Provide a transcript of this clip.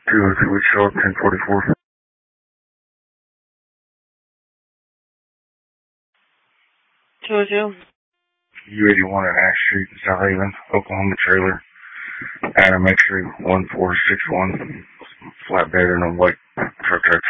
202 would show up 1044. U81 at Ash Street, South Haven, Oklahoma trailer. Adam X-ray 1461. Flatbed and a white truck.